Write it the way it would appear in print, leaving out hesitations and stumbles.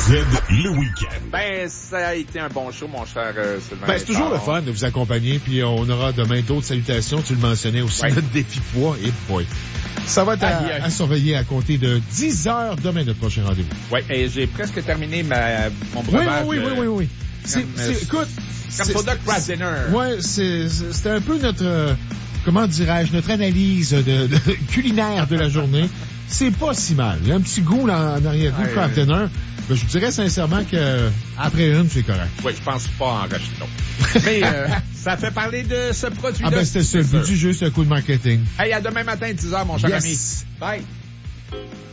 le week-end. Ben, ça a été un bon show, mon cher Sylvain. Ben, c'est toujours le fun de vous accompagner, puis on aura demain d'autres salutations. Tu le mentionnais aussi, notre défi poids, et boy. Ça va être à surveiller à compter de 10 heures demain, notre prochain rendez-vous. Oui, et j'ai presque terminé mon breuvage. Oui. Écoute. Comme Soda Craft Dinner. Ouais, c'était un peu notre, comment dirais-je, notre analyse de culinaire de la journée. C'est pas si mal. Il y a un petit goût là, en arrière-goût Craft Dinner. Ben, je dirais sincèrement que après une, c'est correct. Oui, je pense pas en racheter d'autres. Mais ça fait parler de ce produit-là. Ah ben, c'était ça. Le but du jeu, c'est un coup de marketing. Hey, à demain matin, 10h, mon cher ami. Bye.